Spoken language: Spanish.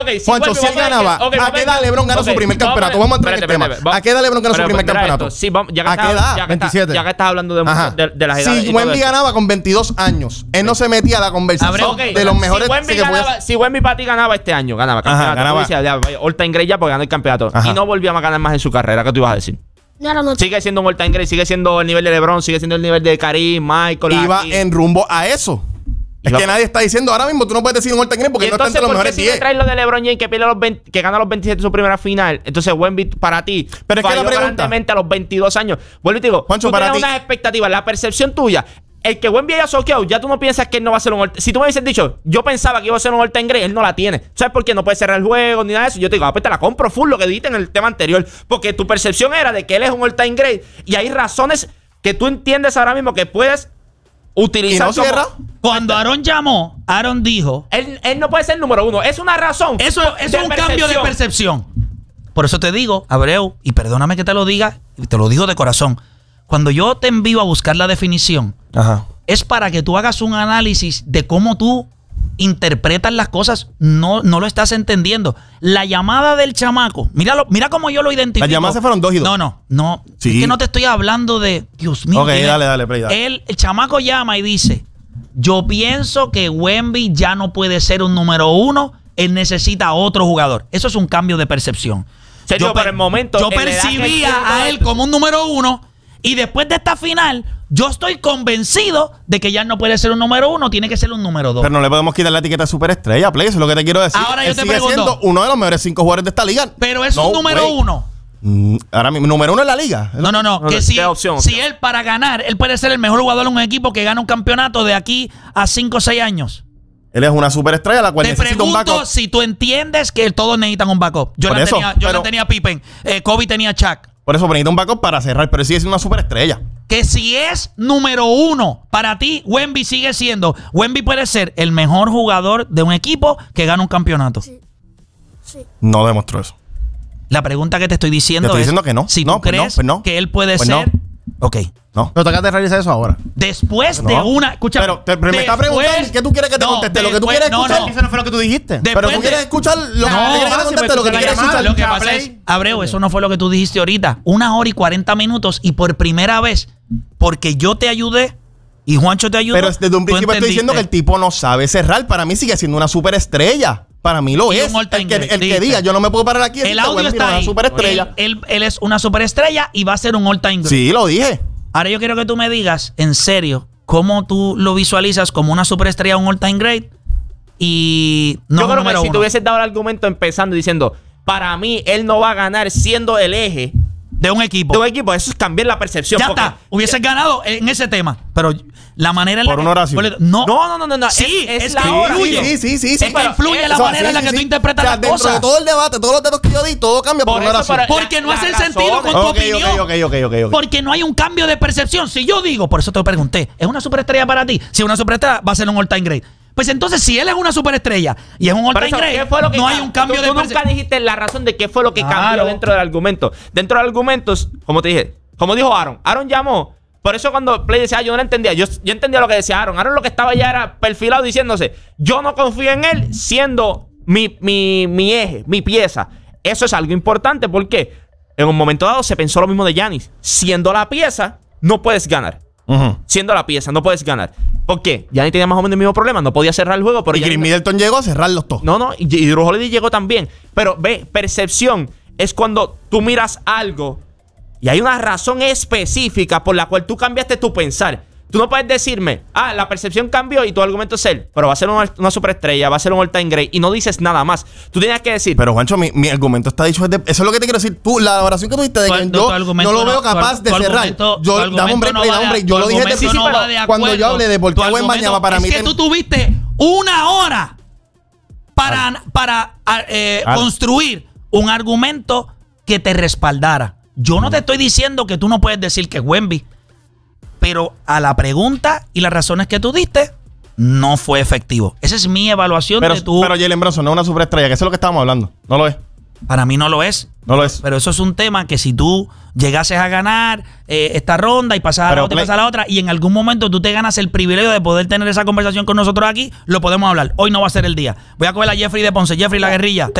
Juancho, si él ganaba, ¿a qué edad LeBron ganó su primer campeonato? Vamos a entrar en el tema. ¿A qué edad LeBron ganó su primer campeonato? Sí, vamos, ¿A qué edad? 27. Ya que estás hablando de las edades. Si Wemby ganaba con 22 años, él no se metía a la conversación de los mejores. Si Wemby para ti ganaba este año, ganaba. All Time Great ya porque ganó el campeonato. Y no volvía a ganar más en su carrera. ¿Qué tú ibas a decir? Sigue siendo un All Time Great, sigue siendo el nivel de LeBron, sigue siendo el nivel de Karim, Michael. Iba en rumbo a eso. Es que nadie está diciendo ahora mismo, tú no puedes decir un All Time Great porque no está entre los mejores 10. Si traes lo de LeBron James que gana los 27 en su primera final, entonces Wemby para ti pero es que la pregunta grandemente a los 22 años. Vuelvo y te digo, Juancho, tú tienes unas expectativas, la percepción tuya. El que Wemby haya soqueado, ya tú no piensas que él no va a ser un All. Si tú me hubieses dicho, yo pensaba que iba a ser un All Time Great, él no la tiene. ¿Sabes por qué? No puede cerrar el juego ni nada de eso. Yo te digo, pues te la compro full, lo que dijiste en el tema anterior. Porque tu percepción era de que él es un All Time Great. Y hay razones que tú entiendes ahora mismo que puedes utilizar. ¿Y no cierra? Cuando Aaron llamó, Aaron dijo... Él no puede ser el número uno. Es una razón. Eso es un cambio de percepción. Por eso te digo, Abreu, y perdóname que te lo diga, y te lo digo de corazón. Cuando yo te envío a buscar la definición, es para que tú hagas un análisis de cómo tú interpretas las cosas. No lo estás entendiendo. La llamada del chamaco, mira cómo yo lo identifico. Las llamadas se fueron 2 y 2. No. Sí. Es que no te estoy hablando de... Dios mío. Ok, dale, play. El chamaco llama y dice, yo pienso que Wemby ya no puede ser un número 1. Él necesita otro jugador. Eso es un cambio de percepción. Yo por el momento... Yo percibía a él como un número 1 y después de esta final... Yo estoy convencido de que ya no puede ser un número 1, tiene que ser un número 2. Pero no le podemos quitar la etiqueta de superestrella, Play. Eso es lo que te quiero decir. Ahora yo te sigue pregunto, siendo uno de los mejores 5 jugadores de esta liga. Pero es un número 1. Ahora mismo, número 1 en la liga. No. Que si él para ganar, él puede ser el mejor jugador en un equipo que gana un campeonato de aquí a 5 o 6 años. Él es una superestrella, la cual te necesita un backup. Te pregunto si tú entiendes que todos necesitan un backup. Yo no tenía Pippen, Kobe tenía Shaq. Por eso necesita un backup para cerrar, pero sigue siendo una superestrella. Que si es número 1 para ti, Wemby sigue siendo. Wemby puede ser el mejor jugador de un equipo que gana un campeonato. Sí. No demostró eso. La pregunta que te estoy diciendo es... Te estoy diciendo que no. Si tú crees que él puede ser... Ok. No. Pero te acabas de realizar eso ahora. Después de una... Escucha. Pero me está preguntando qué tú quieres que te conteste. Lo que tú quieres escuchar. Eso no fue lo que tú dijiste. Pero tú quieres escuchar lo que quieres que te conteste, lo que quieres escuchar. Lo que pasa es, Abreu, eso no fue lo que tú dijiste ahorita. 1 hora y 40 minutos y por primera vez, porque yo te ayudé y Juancho te ayudó. Pero desde un principio estoy diciendo que el tipo no sabe cerrar. Para mí sigue siendo una superestrella. Para mí lo es. El que diga, yo no me puedo parar aquí. El audio está ahí. Superestrella. Él es una superestrella y va a ser un all-time great. Sí, lo dije. Ahora yo quiero que tú me digas, en serio, cómo tú lo visualizas como una superestrella, un all-time great y no. Yo creo que si te hubieses dado el argumento empezando diciendo, para mí, él no va a ganar siendo el eje de un equipo. Eso es cambiar la percepción. Ya está. Hubieses ganado en ese tema. Pero la manera en la que... Por una oración. No. Sí, es la hora. Sí. Es que influye la manera en la que tú interpretas las cosas. Dentro de todo el debate, todos los datos que yo di, todo cambia por una oración. Porque no hace sentido con tu opinión. Ok. Porque no hay un cambio de percepción. Si yo digo, por eso te lo pregunté, ¿es una superestrella para ti? Si es una superestrella, va a ser un all-time great. Pues entonces, si él es una superestrella y es un all-time great, no hay un cambio de percepción. Tú nunca dijiste la razón de qué fue lo que cambió dentro del argumento. Dentro del argumento, como te dije, como dijo Aaron lllamó. Por eso cuando Play decía, yo no lo entendía. Yo entendía lo que decía Aaron. Aaron lo que estaba ya era perfilado diciéndose, yo no confío en él siendo mi eje, mi pieza. Eso es algo importante porque en un momento dado se pensó lo mismo de Giannis. Siendo la pieza, no puedes ganar. Siendo la pieza, no puedes ganar. ¿Por qué? Giannis tenía más o menos el mismo problema. No podía cerrar el juego. Pero y Chris Middleton llegó a cerrarlos todos. Y Drew Holiday llegó también. Pero ve, percepción es cuando tú miras algo y hay una razón específica por la cual tú cambiaste tu pensar. Tú no puedes decirme, la percepción cambió y tu argumento es él, pero va a ser una superestrella, va a ser un all-time great y no dices nada más. Tú tenías que decir... Pero Juancho, mi argumento está dicho eso es lo que te quiero decir. Tú, la oración que tuviste de que yo no lo veo capaz de cerrar. Dame un break. Yo lo dije de principio cuando yo hablé de por qué Wembanyama para mí... Es que tú tuviste 1 hora para construir un argumento que te respaldara. Yo no te estoy diciendo que tú no puedes decir que es Wemby, pero a la pregunta y las razones que tú diste, no fue efectivo. Esa es mi evaluación de tu... Pero Jalen Brunson no es una superestrella, que eso es lo que estábamos hablando. No lo es. Para mí no lo es. No lo es. Pero eso es un tema que si tú llegases a ganar esta ronda y pasas a la otra y pasas a la otra, y en algún momento tú te ganas el privilegio de poder tener esa conversación con nosotros aquí, lo podemos hablar. Hoy no va a ser el día. Voy a coger a Jeffrey de Ponce. Jeffrey, la guerrilla.